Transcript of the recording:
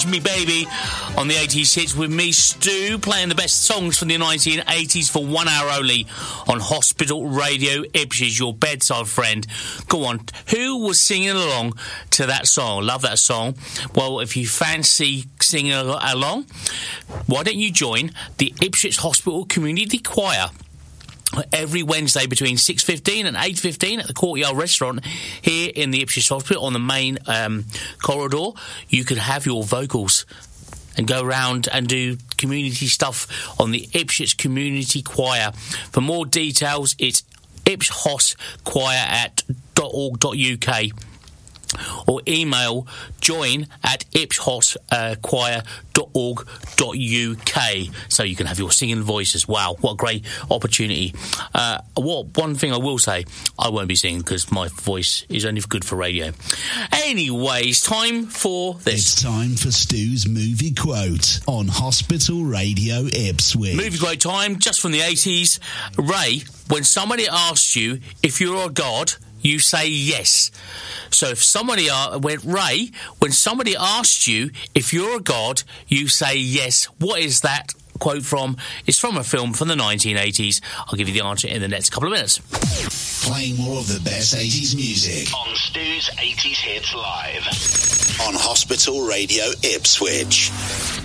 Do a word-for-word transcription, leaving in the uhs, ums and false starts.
Me Baby on the eighties hits with me, Stu, playing the best songs from the nineteen eighties for one hour only on Hospital Radio Ipswich, your bedside friend. Go on, who was singing along to that song? Love that song. Well, if you fancy singing along, why don't you join the Ipswich Hospital Community Choir every Wednesday between six fifteen and eight fifteen at the Courtyard Restaurant here in the Ipswich Hospital on the main um, corridor. You could have your vocals and go around and do community stuff on the Ipswich Community Choir. For more details, it's ipshos choir at dot org dot uk or email join at ipshos choir dot org dot uk so you can have your singing voice as well. What a great opportunity. Uh, what one thing I will say, I won't be singing because my voice is only good for radio. Anyways, time for this. It's time for Stu's movie quote on Hospital Radio Ipswich. Movie quote time, just from the eighties. Ray, when somebody asks you if you're a god, you say yes. So if somebody uh, went, Ray, when somebody asks you if you're a god, you say yes. What is that quote from? It's from a film from the nineteen eighties. I'll give you the answer in the next couple of minutes. Playing more of the best eighties music on Stu's eighties Hits Live on Hospital Radio Ipswich.